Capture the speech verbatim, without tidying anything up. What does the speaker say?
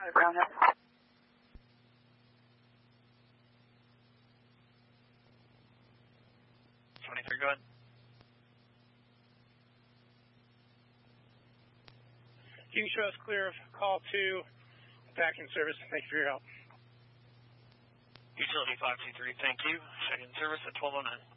Brown Hill. twenty-three, go ahead. You can show us clear of call two, vacuum service. Thank you for your help. Utility five two three, thank you. Checking service at twelve oh nine.